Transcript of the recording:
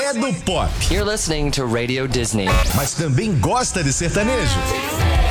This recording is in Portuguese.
do pop. You're listening to Radio Disney. Mas também gosta de sertanejo.